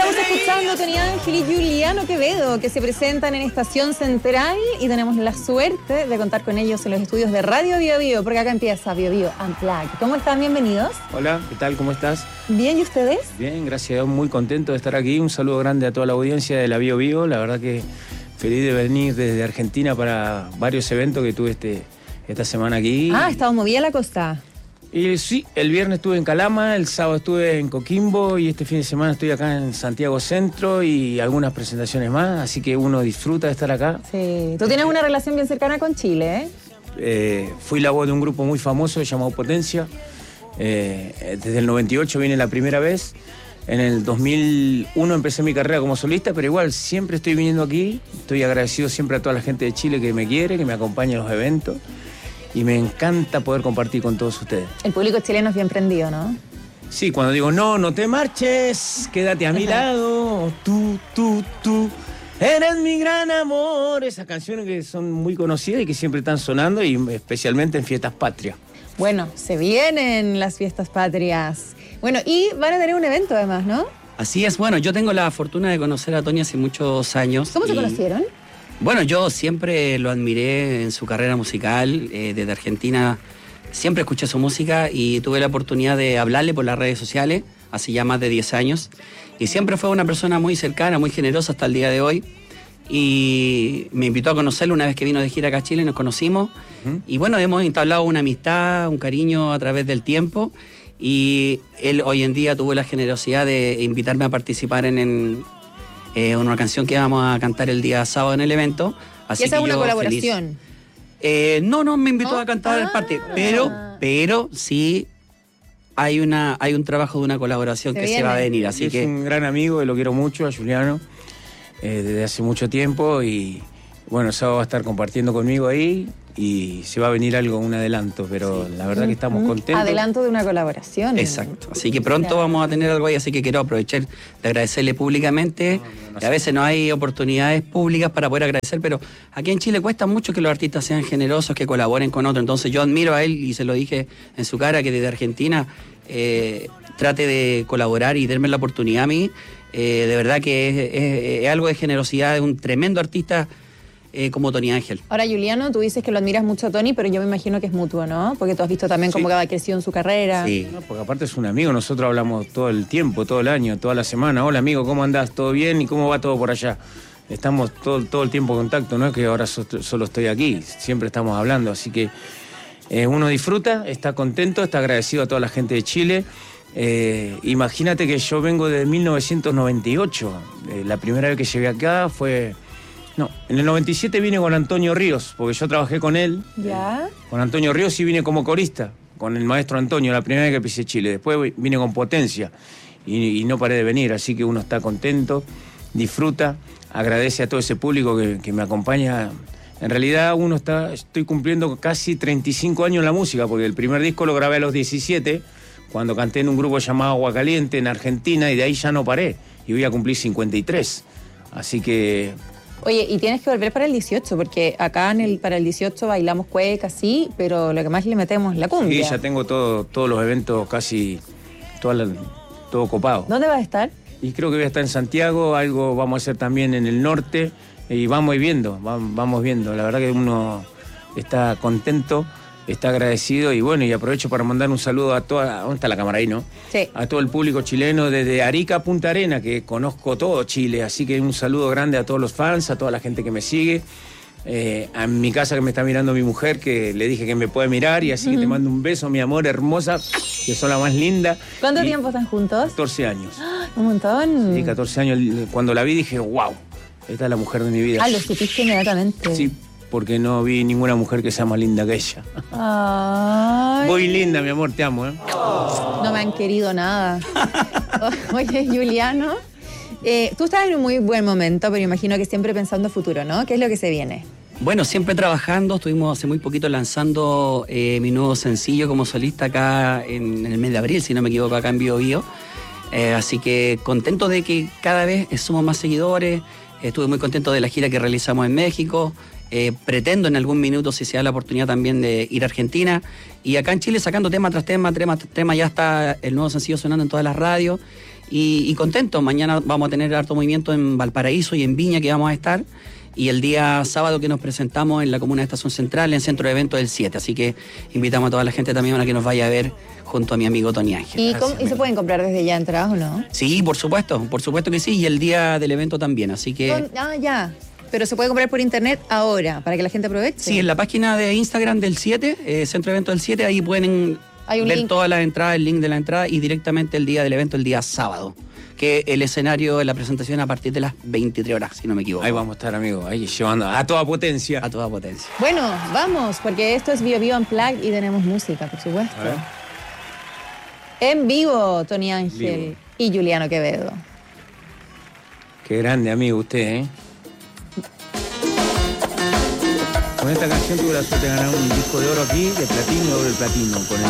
Estamos escuchando Tony Ángel y Juliano Quevedo, que se presentan en Estación Central y tenemos la suerte de contar con ellos en los estudios de Radio Bio Bio, porque acá empieza Bio Bio Unplugged. ¿Cómo están? Bienvenidos. Hola, ¿qué tal? ¿Cómo estás? Bien, ¿y ustedes? Bien, gracias a Dios, muy contento de estar aquí. Un saludo grande a toda la audiencia de la Bio Bio. La verdad que feliz de venir desde Argentina para varios eventos que tuve esta semana aquí. Ah, estaba movida la costa. Y sí, el viernes estuve en Calama, el sábado estuve en Coquimbo y este fin de semana estoy acá en Santiago Centro y algunas presentaciones más, así que uno disfruta de estar acá. Sí, tú tienes una relación bien cercana con Chile, ¿eh? Fui la voz de un grupo muy famoso llamado Potencia. Desde el 98 vine la primera vez. En el 2001 empecé mi carrera como solista, pero igual siempre estoy viniendo aquí. Estoy agradecido siempre a toda la gente de Chile que me quiere, que me acompaña en los eventos. Y me encanta poder compartir con todos ustedes. El público chileno es bien prendido, ¿no? Sí, cuando digo, no te marches, quédate a mi lado, tú, eres mi gran amor. Esas canciones que son muy conocidas y que siempre están sonando, y especialmente en fiestas patrias. Bueno, se vienen las fiestas patrias. Bueno, y van a tener un evento además, ¿no? Así es, bueno, yo tengo la fortuna de conocer a Tony hace muchos años. ¿Cómo se conocieron? Bueno, yo siempre lo admiré en su carrera musical, desde Argentina siempre escuché su música y tuve la oportunidad de hablarle por las redes sociales hace ya más de 10 años y siempre fue una persona muy cercana, muy generosa hasta el día de hoy y me invitó a conocerlo una vez que vino de gira acá a Chile, nos conocimos y bueno, hemos entablado una amistad, un cariño a través del tiempo y él hoy en día tuvo la generosidad de invitarme a participar en una canción que vamos a cantar el día sábado en el evento. Así ¿Y esa que es una yo colaboración? No me invitó a cantar en parte, pero sí hay un trabajo de una colaboración que se va a venir. Así que es un gran amigo y lo quiero mucho, a Juliano, desde hace mucho tiempo y bueno, sábado va a estar compartiendo conmigo ahí y se va a venir algo, un adelanto, pero la verdad que estamos contentos. Adelanto de una colaboración. Exacto, así que pronto vamos a tener algo ahí, así que quiero aprovechar de agradecerle públicamente. A veces no hay oportunidades públicas para poder agradecer, pero aquí en Chile cuesta mucho que los artistas sean generosos, que colaboren con otros, entonces yo admiro a él y se lo dije en su cara, que desde Argentina trate de colaborar y darme la oportunidad a mí. De verdad que es algo de generosidad, de un tremendo artista como Tony Ángel. Ahora, Juliano, tú dices que lo admiras mucho a Tony, pero yo me imagino que es mutuo, ¿no? Porque tú has visto también cómo ha crecido en su carrera. Sí. No, porque aparte es un amigo, nosotros hablamos todo el tiempo, todo el año, toda la semana. Hola amigo, ¿cómo andás? ¿Todo bien? ¿Y cómo va todo por allá? Estamos todo el tiempo en contacto, no es que ahora solo estoy aquí, siempre estamos hablando, así que uno disfruta, está contento, está agradecido a toda la gente de Chile. Imagínate que yo vengo de 1998, la primera vez que llegué acá fue... No, en el 97 vine con Antonio Ríos, porque yo trabajé con él. ¿Ya? Con Antonio Ríos y vine como corista, con el maestro Antonio, la primera vez que pisé Chile. Después vine con Potencia y no paré de venir, así que uno está contento, disfruta, agradece a todo ese público que me acompaña. En realidad estoy cumpliendo casi 35 años en la música, porque el primer disco lo grabé a los 17, cuando canté en un grupo llamado Agua Caliente en Argentina, y de ahí ya no paré, y voy a cumplir 53. Así que... Oye, y tienes que volver para el 18, porque acá para el 18 bailamos cueca, sí, pero lo que más le metemos es la cumbia. Sí, ya tengo todos los eventos casi, todo copado. ¿Dónde vas a estar? Y creo que voy a estar en Santiago, algo vamos a hacer también en el norte, y vamos viendo. La verdad que uno está contento, está agradecido, y bueno, y aprovecho para mandar un saludo a toda... ¿Dónde está la cámara ahí, no? Sí. A todo el público chileno, desde Arica a Punta Arenas, que conozco todo Chile, así que un saludo grande a todos los fans, a toda la gente que me sigue. A mi casa, que me está mirando mi mujer, que le dije que me puede mirar, y así que te mando un beso, mi amor, hermosa, que son la más linda. ¿Cuánto tiempo están juntos? 14 años. Un montón. Sí, 14 años. Cuando la vi dije, wow, esta es la mujer de mi vida. Ah, lo supiste inmediatamente. Sí, porque no vi ninguna mujer que sea más linda que ella. Ay. Muy linda, mi amor, te amo, ¿eh? No me han querido nada. Oye, Juliano, tú estás en un muy buen momento, pero imagino que siempre pensando a futuro, ¿no? ¿Qué es lo que se viene? Bueno, siempre trabajando, estuvimos hace muy poquito lanzando mi nuevo sencillo como solista acá en el mes de abril, si no me equivoco, acá en Bio Bio. Así que contento de que cada vez somos más seguidores. Estuve muy contento de la gira que realizamos en México. Pretendo en algún minuto, si se da la oportunidad también, de ir a Argentina. Y acá en Chile sacando tema tras tema, ya está el nuevo sencillo sonando en todas las radios. Y contento, mañana vamos a tener harto movimiento en Valparaíso y en Viña, que vamos a estar. Y el día sábado que nos presentamos en la comuna de Estación Central, en el Centro de Eventos del 7. Así que invitamos a toda la gente también a que nos vaya a ver junto a mi amigo Tony Ángel. ¿Y se pueden comprar desde ya entradas o no? Sí, por supuesto que sí. Y el día del evento también, así que... Ya. Pero se puede comprar por internet ahora, para que la gente aproveche. Sí, en la página de Instagram del 7, Centro de Eventos del 7, ahí pueden ver link. Todas las entradas, el link de la entrada y directamente el día del evento, el día sábado. Que el escenario de la presentación a partir de las 23 horas, si no me equivoco. Ahí vamos a estar, amigo, ahí llevando a toda potencia. A toda potencia. Bueno, vamos, porque esto es Bio Bio Unplugged y tenemos música, por supuesto. En vivo, Tony Ángel y Juliano Quevedo. Qué grande, amigo, usted, ¿eh? Con esta canción tuve la suerte de ganar un disco de oro aquí, de platino y doble platino. Con